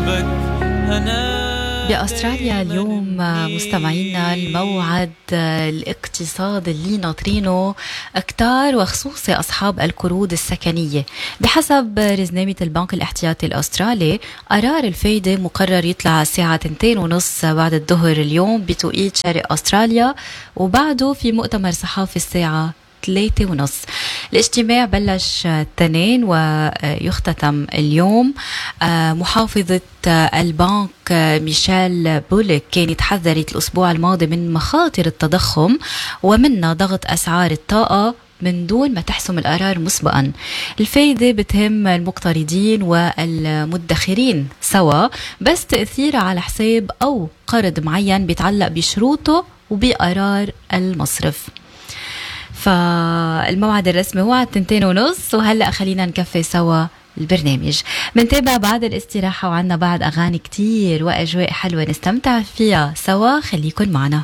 بأستراليا اليوم مستمعينا الموعد الاقتصاد اللي ناطرينه كتار وخصوصي أصحاب القروض السكنية. بحسب رزنامة البنك الاحتياطي الأسترالي، قرار الفايدة مقرر يطلع الساعة 2:30 بعد الظهر اليوم بتوقيت شرق أستراليا، وبعده في مؤتمر صحافي الساعة 3:30. الاجتماع بلش الاثنين ويختتم اليوم. محافظة البنك ميشيل بولك كانت حذرت الأسبوع الماضي من مخاطر التضخم ومنها ضغط أسعار الطاقة من دون ما تحسم القرار مسبقا. الفايدة بتهم المقترضين والمدخرين سوا، بس تأثيرها على حساب أو قرض معين بيتعلق بشروطه وبقرار المصرف. فالموعد الرسمي هو 2:30، وهلأ خلينا نكفي سوا البرنامج. منتابع بعد الاستراحة وعنا بعد أغاني كتير وأجواء حلوة نستمتع فيها سوا، خليكن معنا.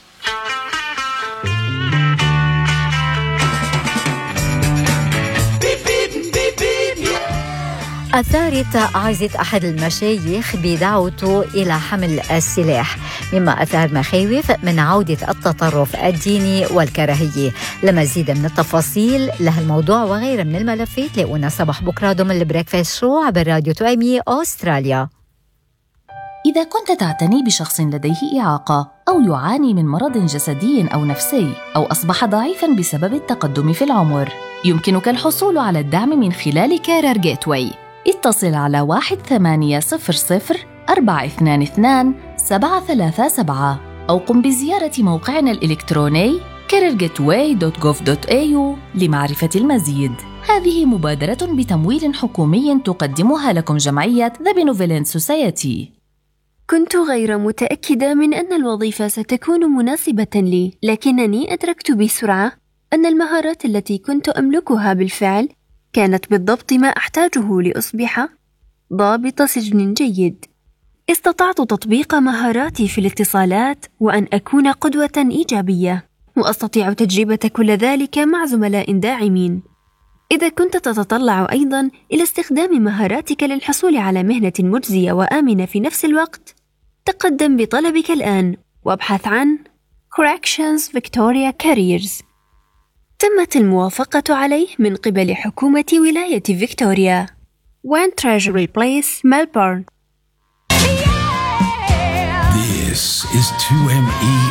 أثارت عزة أحد المشايخ بدعوته إلى حمل السلاح، مما أثار مخاوف من عودة التطرف الديني والكراهية. لمزيد من التفاصيل لهالموضوع وغيره من الملفات لاقونا صباح بكرة ضمن البريكفاست شو عبر راديو 2 أستراليا. إذا كنت تعتني بشخص لديه إعاقة أو يعاني من مرض جسدي أو نفسي أو أصبح ضعيفاً بسبب التقدم في العمر، يمكنك الحصول على الدعم من خلال كارير جيتواي. اتصل على 1-800-422-737 أو قم بزيارة موقعنا الإلكتروني careergateway.gov.au لمعرفة المزيد. هذه مبادرة بتمويل حكومي تقدمها لكم جمعية The Benevolent Society. كنت غير متأكدة من أن الوظيفة ستكون مناسبة لي، لكنني أدركت بسرعة أن المهارات التي كنت أملكها بالفعل كانت بالضبط ما أحتاجه لأصبح ضابط سجن جيد. استطعت تطبيق مهاراتي في الاتصالات وأن أكون قدوة إيجابية، وأستطيع تجربة كل ذلك مع زملاء داعمين. إذا كنت تتطلع أيضا إلى استخدام مهاراتك للحصول على مهنة مجزية وآمنة في نفس الوقت، تقدم بطلبك الآن وابحث عن Corrections Victoria Careers. تمت الموافقة عليه من قبل حكومة ولاية فيكتوريا. 1 Treasury Place, Melbourne. This is 2ME